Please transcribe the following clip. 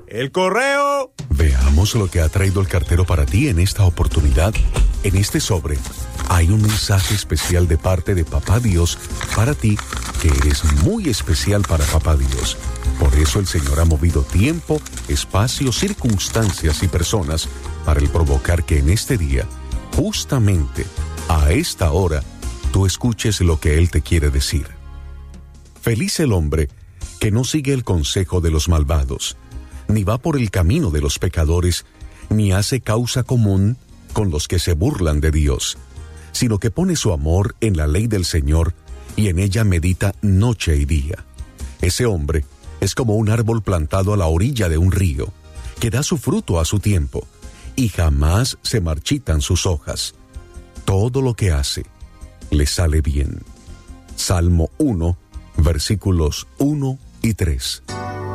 ¡El correo! Veamos lo que ha traído el cartero para ti en esta oportunidad. En este sobre hay un mensaje especial de parte de Papá Dios para ti, que eres muy especial para Papá Dios. Por eso el Señor ha movido tiempo, espacio, circunstancias y personas para el provocar que en este día, justamente a esta hora, tú escuches lo que Él te quiere decir. Feliz el hombre que no sigue el consejo de los malvados, ni va por el camino de los pecadores, ni hace causa común con los que se burlan de Dios, sino que pone su amor en la ley del Señor y en ella medita noche y día. Ese hombre es como un árbol plantado a la orilla de un río, que da su fruto a su tiempo, y jamás se marchitan sus hojas. Todo lo que hace le sale bien. Salmo 1, versículos 1 y 3.